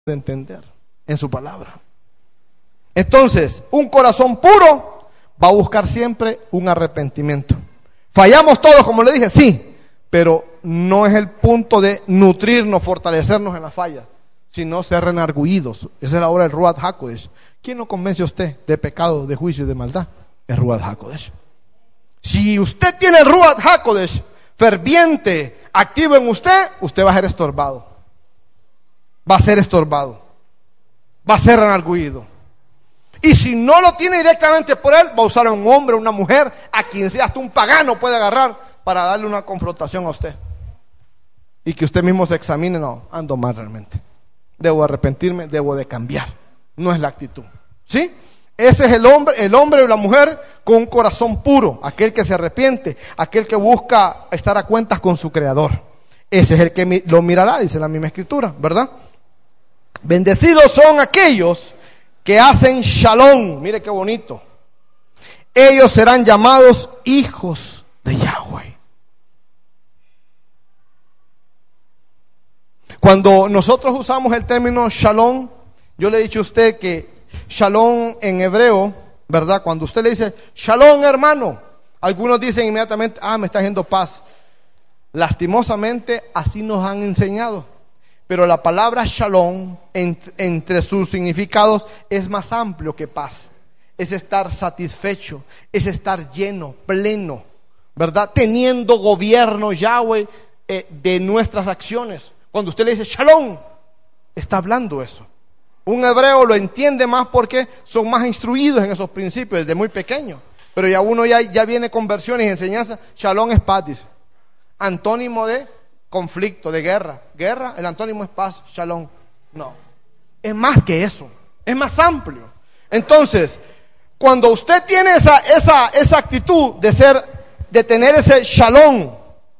de entender en su palabra. Entonces, un corazón puro va a buscar siempre un arrepentimiento. Fallamos todos, como le dije, sí, pero no es el punto de nutrirnos, fortalecernos en la falla, sino ser renargüidos. Esa es la obra del Ruach HaKodesh. ¿Quién lo convence a usted de pecado, de juicio y de maldad? El Ruach HaKodesh. Si usted tiene el Ruach HaKodesh ferviente, activo en usted, usted va a ser estorbado. Va a ser estorbado. Va a ser renargüido. Y si no lo tiene directamente por él, va a usar a un hombre, una mujer, a quien sea, hasta un pagano puede agarrar para darle una confrontación a usted. Y que usted mismo se examine, no, ando mal realmente. Debo arrepentirme, debo de cambiar. No es la actitud. ¿Sí? Ese es el hombre o la mujer con un corazón puro, aquel que se arrepiente, aquel que busca estar a cuentas con su Creador. Ese es el que lo mirará, dice la misma Escritura, ¿verdad? Bendecidos son aquellos que hacen shalom. Mire qué bonito. Ellos serán llamados hijos de Yahweh. Cuando nosotros usamos el término shalom, yo le he dicho a usted que shalom en hebreo, ¿verdad? Cuando usted le dice shalom, hermano, algunos dicen inmediatamente, me está haciendo paz. Lastimosamente así nos han enseñado. Pero la palabra shalom, entre sus significados, es más amplio que paz. Es estar satisfecho, es estar lleno, pleno, ¿verdad? Teniendo gobierno Yahweh de nuestras acciones. Cuando usted le dice shalom, está hablando eso. Un hebreo lo entiende más porque son más instruidos en esos principios desde muy pequeño. Pero ya uno ya viene con versiones y enseñanzas. Shalom es paz, dice. Antónimo de conflicto, de guerra. Guerra, el antónimo es paz, shalom. No, es más que eso, es más amplio. Entonces, cuando usted tiene esa actitud de tener ese shalom,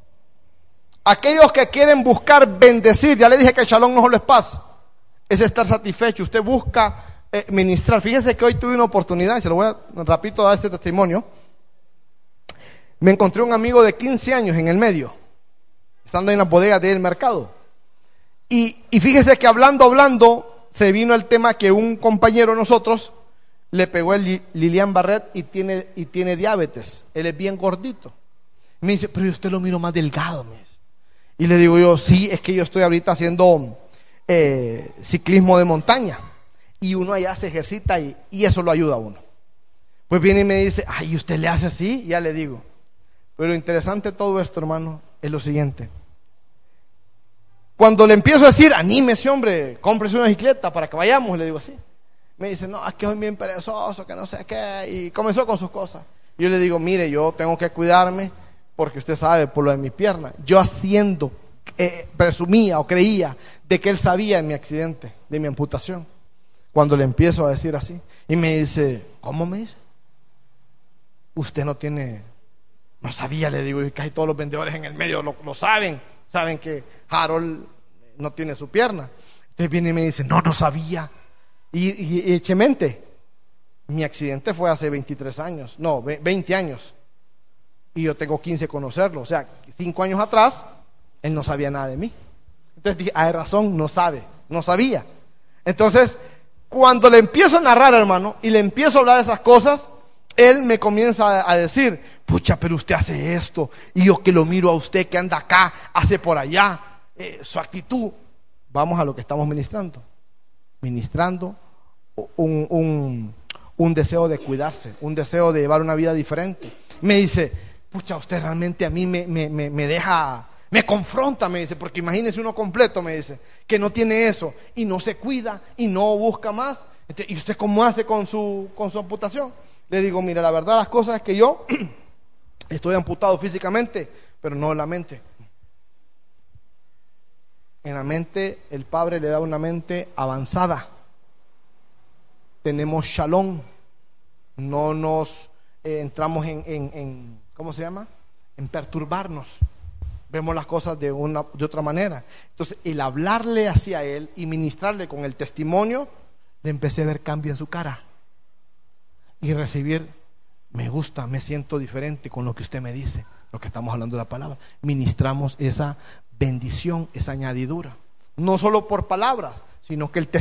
aquellos que quieren buscar bendecir, ya le dije que el shalom no solo es paz, es estar satisfecho. Usted busca ministrar. Fíjese que hoy tuve una oportunidad, y se lo voy a rapidito dar este testimonio. Me encontré un amigo de 15 años en el medio, estando en la bodega del mercado. Y fíjese que hablando, se vino el tema que un compañero de nosotros le pegó el Lilian Barret y tiene diabetes. Él es bien gordito. Me dice, pero yo usted lo miro más delgado. Me dice. Y le digo yo, sí, es que yo estoy ahorita haciendo ciclismo de montaña. Y uno allá se ejercita y eso lo ayuda a uno. Pues viene y me dice, ay, ¿usted le hace así? Y ya le digo. Pero lo interesante de todo esto, hermano, es lo siguiente. Cuando le empiezo a decir, anímese, hombre, cómprese una bicicleta para que vayamos, le digo así. Me dice, no, es que soy bien perezoso, que no sé qué. Y comenzó con sus cosas. Y yo le digo, mire, yo tengo que cuidarme porque usted sabe, por lo de mis piernas. Yo presumía o creía de que él sabía de mi accidente, de mi amputación. Cuando le empiezo a decir así. Y me dice, ¿cómo me dice? Usted no tiene... No sabía, le digo, y casi todos los vendedores en el medio lo saben. Saben que Harold no tiene su pierna. Entonces viene y me dice, no sabía. Y echemente, mi accidente fue hace 23 años, no, 20 años. Y yo tengo 15 conocerlo. O sea, 5 años atrás, él no sabía nada de mí. Entonces dije, hay razón, no sabía. Entonces, cuando le empiezo a narrar, hermano, y le empiezo a hablar de esas cosas, él me comienza a decir, pucha, pero usted hace esto, y yo que lo miro a usted que anda acá, hace por allá, su actitud. Vamos a lo que estamos ministrando un deseo de cuidarse, un deseo de llevar una vida diferente. Me dice, pucha, usted realmente a mí me deja, me confronta, me dice, porque imagínese uno completo, me dice, que no tiene eso, y no se cuida, y no busca más. ¿Y usted cómo hace con su amputación? Le digo, mira, la verdad las cosas es que yo estoy amputado físicamente, pero no en la mente. En la mente, el Padre le da una mente avanzada. Tenemos shalom. No nos entramos en ¿cómo se llama? En perturbarnos. Vemos las cosas de otra manera. Entonces, el hablarle hacia él y ministrarle con el testimonio, le empecé a ver cambio en su cara. Y recibir, me gusta, me siento diferente con lo que usted me dice, lo que estamos hablando de la palabra. Ministramos esa bendición, esa añadidura. no solo por palabras, sino que el